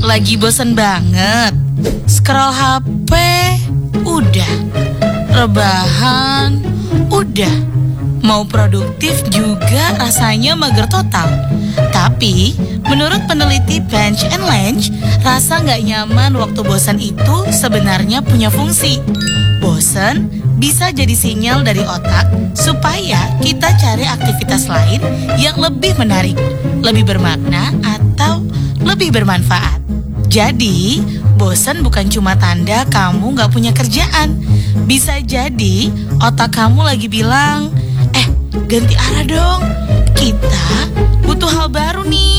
Lagi bosen banget. Scroll HP, udah. Rebahan, udah. Mau produktif juga rasanya mager total. Tapi, menurut peneliti Bench and Lange, rasa gak nyaman waktu bosan itu sebenarnya punya fungsi. Bosan bisa jadi sinyal dari otak supaya kita cari aktivitas lain yang lebih menarik, lebih bermakna, atau lebih bermanfaat. Jadi, bosan bukan cuma tanda kamu gak punya kerjaan. Bisa jadi otak kamu lagi bilang, ganti arah dong, kita butuh hal baru nih.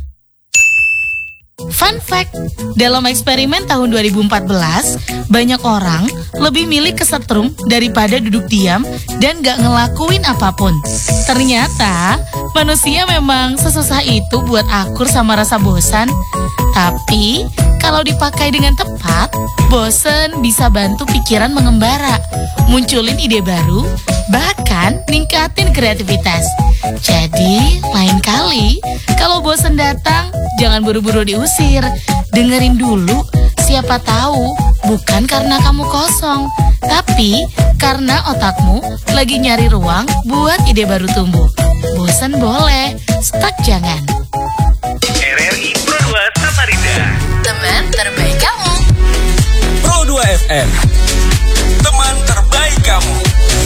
Fun fact, dalam eksperimen tahun 2014, banyak orang lebih milih kesetrum daripada duduk diam dan gak ngelakuin apapun. Ternyata, manusia memang sesusah itu buat akur sama rasa bosan. Tapi, kalau dipakai dengan tepat, bosan bisa bantu pikiran mengembara, munculin ide baru, bahkan ningkatin kreativitas. Jadi, lain kali, kalau bosan datang, jangan buru-buru diusir. Dengerin dulu, siapa tahu bukan karena kamu kosong, tapi karena otakmu lagi nyari ruang buat ide baru tumbuh. Bosan boleh, stuck jangan. RRI Pro 2 Samarinda, Teman terbaik kamu. Pro 2 FM, teman terbaik kamu.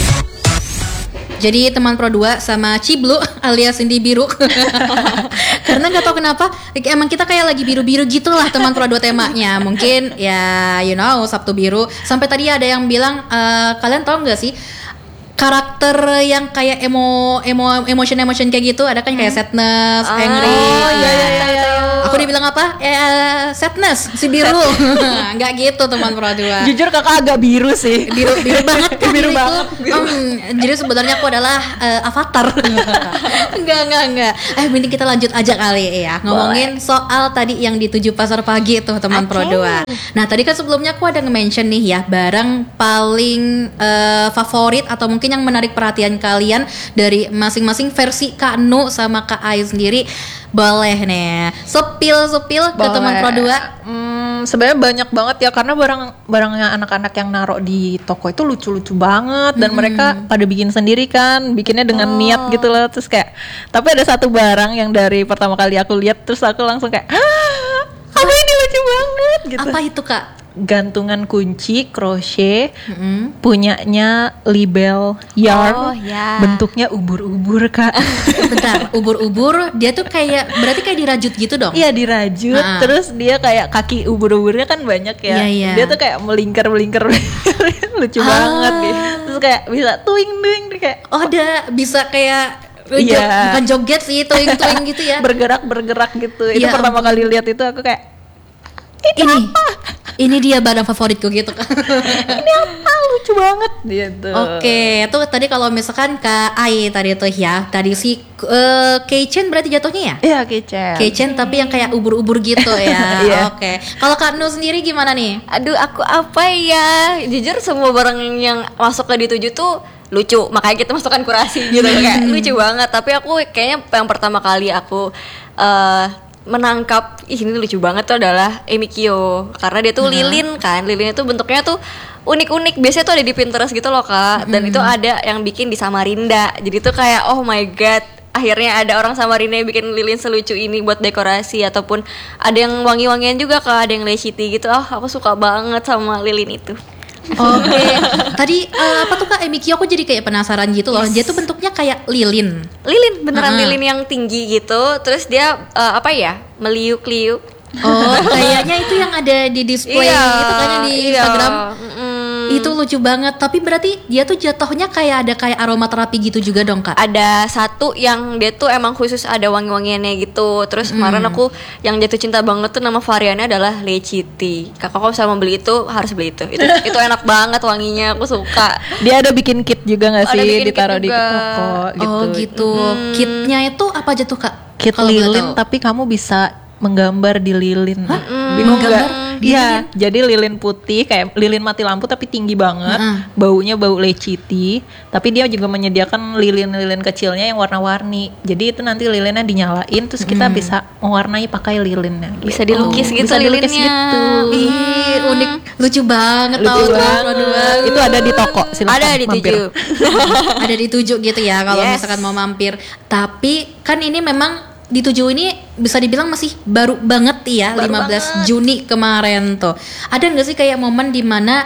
Jadi teman Pro 2 sama Ciblu alias Indi Biru. Karena gak tahu kenapa emang kita kayak lagi biru-biru gitu lah teman Pro 2 temanya. Mungkin ya Sabtu biru. Sampai tadi ada yang bilang kalian tahu gak sih karakter yang kayak emotion kayak gitu, ada kan kayak sadness, angry. Oh iya. Aku dibilang apa? Sadness, si biru. Enggak gitu teman Pro 2. Jujur kakak agak biru sih. Biru banget kan Biru itu. banget. Jadi sebenarnya aku adalah avatar. Enggak. Mending kita lanjut aja kali ya. Ngomongin soal tadi yang di 7 pasar pagi tuh teman Pro 2. Nah, tadi kan sebelumnya aku ada nge-mention nih ya, barang paling favorit atau mungkin yang menarik perhatian kalian dari masing-masing versi Kak Nu sama Kak Ai sendiri. Boleh nih sepil ke teman Pro 2. Sebenarnya banyak banget ya, karena barangnya anak-anak yang naruh di toko itu lucu-lucu banget. Dan mereka pada bikin sendiri kan, bikinnya dengan niat gitu loh. Terus kayak, tapi ada satu barang yang dari pertama kali aku lihat, terus aku langsung kayak, apa ini lucu banget gitu. Apa itu Kak? Gantungan kunci crochet punyanya Libel Yarn. Bentuknya ubur-ubur Kak. Bentar, ubur-ubur dia tuh berarti kayak dirajut gitu dong? Iya, dirajut. Terus dia kayak kaki ubur-uburnya kan banyak ya. Iya. Dia tuh kayak melingkar lucu banget deh. Terus kayak bisa tuing kayak ada bisa kayak bukan joget sih, tuing gitu ya. bergerak gitu. Itu pertama kali lihat itu aku kayak ini dia barang favoritku gitu kan. Ini apa, lucu banget gitu. Oke, itu tadi kalau misalkan Kak Ai tadi tuh ya, tadi si keychain berarti jatuhnya ya? Iya, keychain Tapi yang kayak ubur-ubur gitu ya. Iya. Oke. Kalau Kak Nu sendiri gimana nih? Aduh, aku apa ya? Jujur semua barang yang masuk ke D7 tuh lucu, makanya kita masukkan kurasi gitu. Kayak lucu banget. Tapi aku kayaknya yang pertama kali aku menangkap ini lucu banget tuh adalah Emikyo, karena dia tuh lilin kan. Lilinnya tuh bentuknya tuh unik-unik. Biasanya tuh ada di Pinterest gitu loh Kak. Dan itu ada yang bikin di Samarinda. Jadi tuh kayak oh my god, akhirnya ada orang Samarinda yang bikin lilin selucu ini buat dekorasi. Ataupun ada yang wangi-wangian juga Kak, ada yang Lechiti gitu. Aku suka banget sama lilin itu. Oke. Tadi apa tuh Kak Emikyo, aku jadi kayak penasaran gitu loh. Dia tuh bentuknya kayak lilin. Beneran lilin yang tinggi gitu. Terus dia meliuk-liuk. Oh, kayaknya itu yang ada di display gitu kan yang di Instagram. Itu lucu banget. Tapi berarti dia tuh jatuhnya kayak aromaterapi gitu juga dong Kak? Ada satu yang dia tuh emang khusus ada wangi-wangiannya gitu. Terus kemarin aku yang jatuh cinta banget tuh, nama variannya adalah Lechiti. Kakak kalau misalnya mau beli itu harus beli itu. Itu enak banget wanginya, aku suka. Dia ada bikin kit juga nggak sih, ditaruh di juga. toko gitu. Oh gitu. Kitnya itu apa aja tuh Kak? Kit Kalau lilin, tapi kamu bisa menggambar di lilin. Menggambar? Iya, jadi lilin putih kayak lilin mati lampu tapi tinggi banget, baunya bau leciti. Tapi dia juga menyediakan lilin-lilin kecilnya yang warna-warni. Jadi itu nanti lilinnya dinyalain, terus kita bisa mewarnai pakai lilinnya. Gitu. Bisa dilukis gitu bisa dilukis lilinnya. gitu. Ih, unik, lucu banget Lucu tau tuh banget. Pro 2. Itu ada di toko, silakan Ada di mampir. 7. Ada di 7 gitu ya kalau Yes. misalkan mau mampir. Tapi kan ini memang di 7 ini bisa dibilang masih baru banget ya, Baru 15 Juni kemarin tuh. Ada nggak sih kayak momen dimana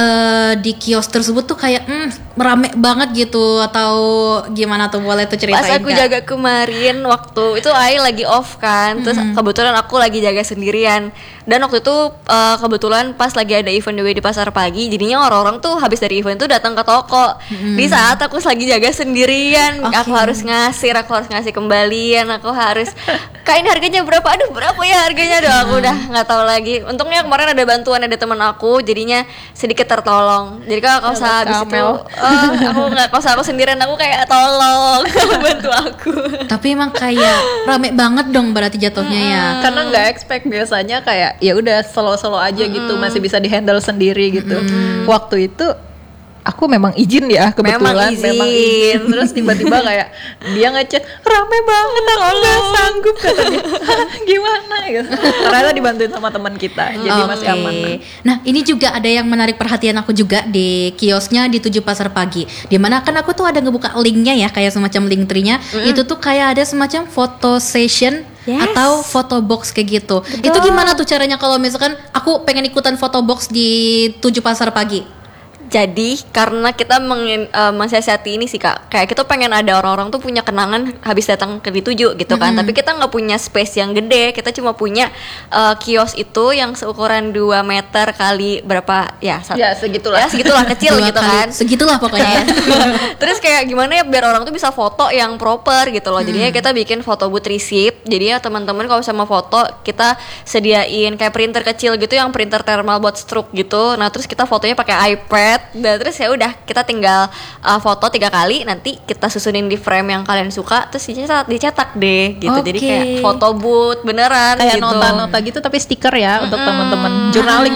di kios tersebut tuh kayak rame banget gitu, atau gimana tuh, boleh tuh ceritain? Pas aku Kak? jaga kemarin waktu itu Ai lagi off kan, terus kebetulan aku lagi jaga sendirian. Dan waktu itu kebetulan pas lagi ada event juga di pasar pagi, jadinya orang-orang tuh habis dari event tuh datang ke toko. Di saat aku lagi jaga sendirian, aku harus ngasih kembalian, aku harus Kak ini harganya berapa? Aduh berapa ya harganya? Aduh aku udah nggak tahu lagi. Untungnya kemarin ada bantuan, ada teman aku, jadinya sedikit tertolong. Jadi kalau usah habis itu aku nggak, kalau aku sendirian aku kayak tolong bantu aku. Tapi emang kayak rame banget dong berarti jatuhnya ya. Karena nggak expect, biasanya kayak ya udah slow aja gitu, masih bisa dihandle sendiri gitu. Waktu itu aku memang izin ya, kebetulan memang izin. Terus tiba-tiba kayak dia ngechat, rame banget aku nggak sanggup katanya. Gimana gitu. Ternyata dibantuin sama teman kita, jadi masih Oke. aman. Nah ini juga ada yang menarik perhatian aku juga di kiosnya di 7 Pasar Pagi. Dimana kan aku tuh ada ngebuka linknya ya, kayak semacam link tree-nya. Itu tuh kayak ada semacam foto session atau foto box kayak gitu. Itu gimana tuh caranya kalau misalkan aku pengen ikutan foto box di 7 Pasar Pagi? Jadi karena kita mensiasati ini sih Kak, kayak kita pengen ada orang-orang tuh punya kenangan habis datang ke di 7 gitu kan. Tapi kita nggak punya space yang gede, kita cuma punya kios itu yang seukuran 2 meter kali berapa ya? Ya, segitulah. Ya segitulah kecil Dua gitu kali, kan. segitulah pokoknya ya. Terus kayak gimana ya biar orang tuh bisa foto yang proper gitu loh. Jadinya kita bikin foto booth receipt. Jadi ya teman-teman kalau sama foto kita sediain kayak printer kecil gitu, yang printer thermal buat stroke gitu. Nah terus kita fotonya pakai iPad. Dan terus ya udah kita tinggal foto 3 kali, nanti kita susunin di frame yang kalian suka, terus dicetak deh gitu. Jadi Oke. kayak foto booth beneran Kayak gitu. nota-nota gitu tapi stiker ya, untuk teman-teman journaling